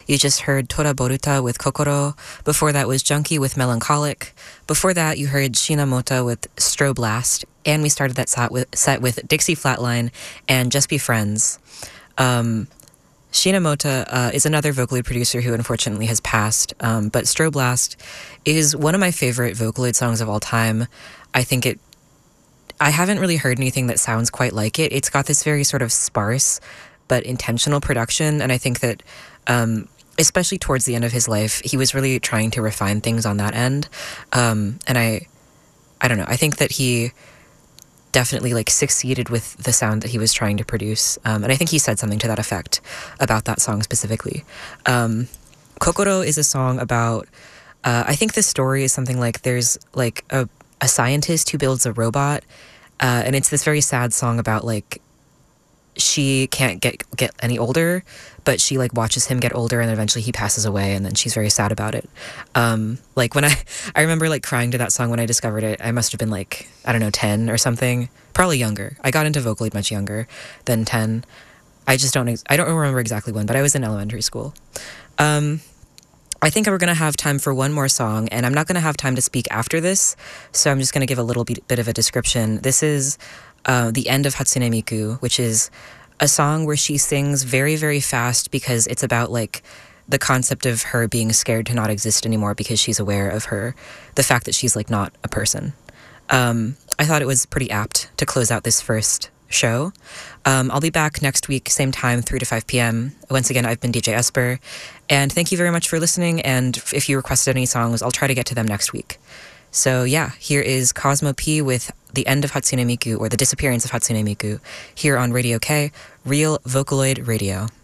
You just heard Tora Boruta with Kokoro. Before that was Junkie with Melancholic. Before that, you heard Shinamota with Stroblast. And we started that set with Dixie Flatline and Just Be Friends. Shinamota is another Vocaloid producer who unfortunately has passed, but Stroblast is one of my favorite Vocaloid songs of all time. I haven't really heard anything that sounds quite like it. It's got this very sort of sparse but intentional production, and I think that especially towards the end of his life, he was really trying to refine things on that end. And I don't know, I think that he definitely like succeeded with the sound that he was trying to produce. And I think he said something to that effect about that song specifically. Kokoro is a song about, I think the story is something like there's like a scientist who builds a robot, and it's this very sad song about like she can't get any older, but she like watches him get older and eventually he passes away and then she's very sad about it. Like when I remember like crying to that song when I discovered it. I must have been like, I don't know, 10 or something, probably younger. I got into Vocaloid much younger than 10. I don't remember exactly when, but I was in elementary school. I think we're going to have time for one more song, and I'm not going to have time to speak after this, so I'm just going to give a little bit of a description. This is the end of Hatsune Miku, which is a song where she sings very, very fast because it's about like the concept of her being scared to not exist anymore because she's aware of the fact that she's like not a person. I thought it was pretty apt to close out this first show. I'll be back next week, same time, 3 to 5 p.m. Once again, I've been DJ Esper, and thank you very much for listening, and if you requested any songs, I'll try to get to them next week. So yeah, here is Cosmo P with The End of Hatsune Miku, or The Disappearance of Hatsune Miku, here on Radio K, Real Vocaloid Radio.